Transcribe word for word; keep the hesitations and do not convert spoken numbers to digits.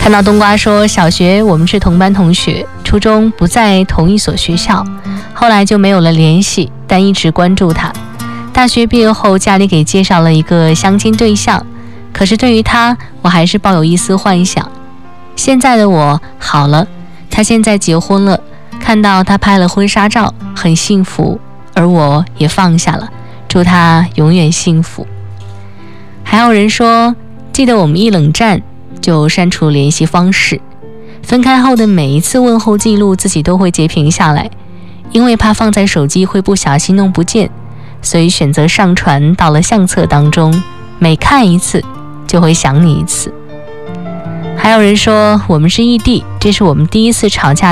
看到冬瓜说，小学我们是同班同学，初中不在同一所学校，后来就没有了联系，但一直关注他。大学毕业后，家里给介绍了一个相亲对象，可是对于他，我还是抱有一丝幻想。现在的我好了，他现在结婚了，看到他拍了婚纱照，很幸福，而我也放下了，祝他永远幸福。还有人说，记得我们一冷战就删除联系方式，分开后的每一次问候记录自己都会截屏下来，因为怕放在手机会不小心弄不见，所以选择上传到了相册当中，每看一次就会想你一次。还有人说，我们是异地，这是我们第一次吵架